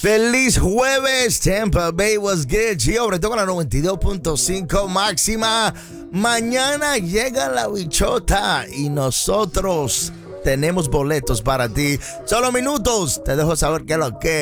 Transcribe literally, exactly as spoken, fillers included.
Feliz jueves, Tampa Bay was good. Gio, sobre todo con la noventa y dos punto cinco máxima. Mañana llega la bichota y nosotros tenemos boletos para ti. Solo minutos, te dejo saber qué es lo que